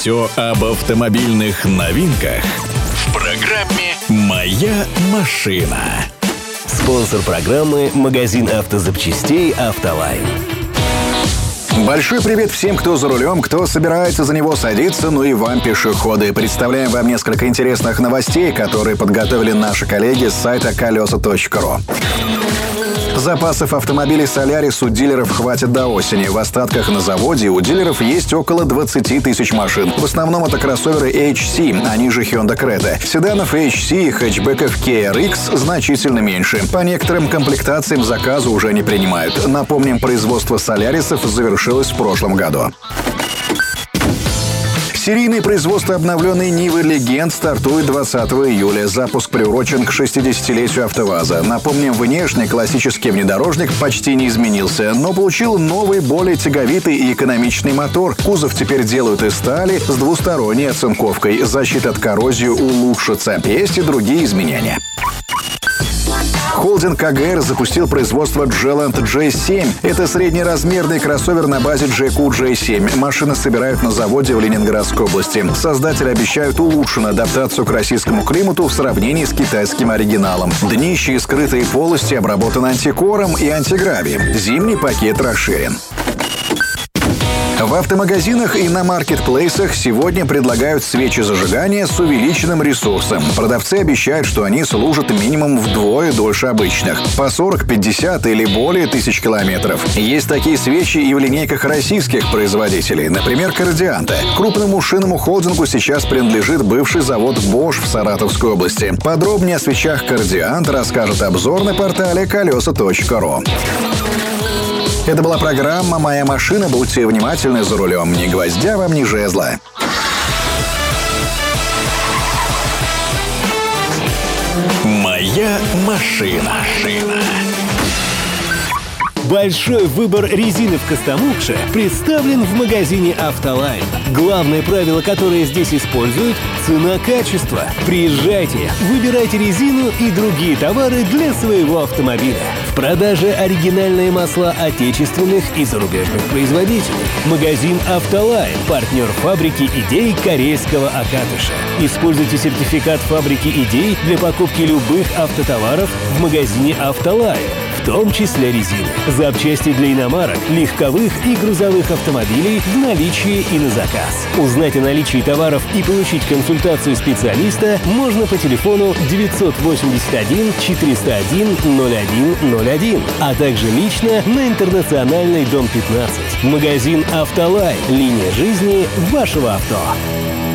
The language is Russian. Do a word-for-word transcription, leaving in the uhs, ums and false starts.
Все об автомобильных новинках в программе «Моя машина». Спонсор программы — магазин автозапчастей «Автолайн». Большой привет всем, кто за рулем, кто собирается за него садиться, ну и вам, пешеходы. Представляем вам несколько интересных новостей, которые подготовили наши коллеги с сайта колеса точка ру. Запасов автомобилей Solaris у дилеров хватит до осени. В остатках на заводе у дилеров есть около двадцать тысяч машин. В основном это кроссоверы эйч си, они же Hyundai Creta. Седанов эйч си и хэтчбеков кей ар икс значительно меньше. По некоторым комплектациям заказы уже не принимают. Напомним, производство Солярисов завершилось в прошлом году. Серийное производство обновленной Нивы Легенд стартует двадцатого июля. Запуск приурочен к шестидесятилетию АвтоВАЗа. Напомним, внешне классический внедорожник почти не изменился, но получил новый, более тяговитый и экономичный мотор. Кузов теперь делают из стали с двусторонней оцинковкой. Защита от коррозии улучшится. Есть и другие изменения. Холдинг ка гэ эр запустил производство Джеланд джей семь. Это среднеразмерный кроссовер на базе джей кью джей семь. Машины собирают на заводе в Ленинградской области. Создатели обещают улучшенную адаптацию к российскому климату в сравнении с китайским оригиналом. Днище и скрытые полости обработаны антикором и антигравием. Зимний пакет расширен. В автомагазинах и на маркетплейсах сегодня предлагают свечи зажигания с увеличенным ресурсом. Продавцы обещают, что они служат минимум вдвое дольше обычных. По сорок, пятьдесят или более тысяч километров. Есть такие свечи и в линейках российских производителей. Например, Кордианта. Крупному шинному холдингу сейчас принадлежит бывший завод Bosch в Саратовской области. Подробнее о свечах Кордиант расскажет обзор на портале колеса точка ру. Это была программа «Моя машина». Будьте внимательны за рулем. Ни гвоздя вам, ни жезла. «Моя машина». Большой выбор резины в Костомукше представлен в магазине «Автолайн». Главное правило, которое здесь используют – цена-качество. Приезжайте, выбирайте резину и другие товары для своего автомобиля. В продаже оригинальные масла отечественных и зарубежных производителей. Магазин «Автолайн» – партнер фабрики идей корейского Акатыша. Используйте сертификат фабрики идей для покупки любых автотоваров в магазине «Автолайн», в том числе резины. Запчасти для иномарок, легковых и грузовых автомобилей в наличии и на заказ. Узнать о наличии товаров и получить консультацию специалиста можно по телефону девятьсот восемьдесят один четыреста один ноль один ноль один, а также лично на Интернациональной, дом пятнадцать. Магазин «Автолайн». Линия жизни вашего авто.